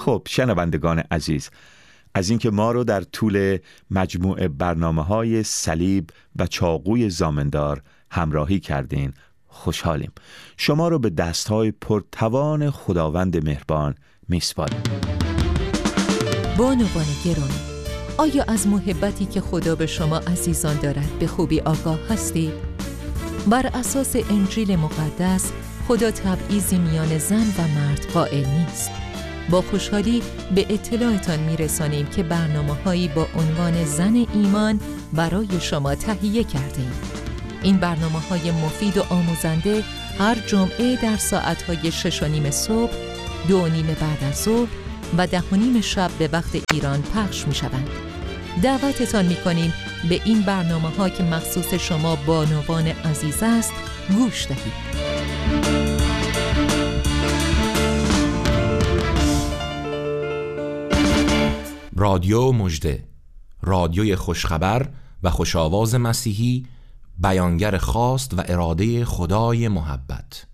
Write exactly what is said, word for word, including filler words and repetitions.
خب شنوندگان عزیز، از اینکه ما رو در طول مجموعه برنامه‌های صلیب و چاقوی زامندار همراهی کردین خوشحالیم. شما رو به دست‌های پرتوان خداوند مهربان میسپاریم. بانوان گرامی، آیا از محبتی که خدا به شما عزیزان دارد به خوبی آگاه هستید؟ بر اساس انجیل مقدس خدا تبعیضی میان زن و مرد قائل نیست. با خوشحالی به اطلاعتان میرسانیم که برنامه‌هایی با عنوان زن ایمان برای شما تهیه کردیم. این برنامه‌های مفید و آموزنده هر جمعه در ساعت‌های شش و نیم صبح، دو و نیم بعد از ظهر و ده و نیم شب به وقت ایران پخش می‌شوند. دعوتتان می‌کنیم به این برنامه‌ها که مخصوص شما بانوان عزیز است گوش دهید. رادیو مژده، رادیوی خوشخبر و خوش‌آواز مسیحی، بیانگر خواست و اراده خدای محبت.